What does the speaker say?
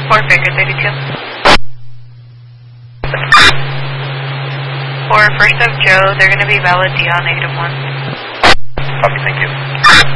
4 figure 32. For first of Joe, they're going to be valid DL -1. Copy, thank you.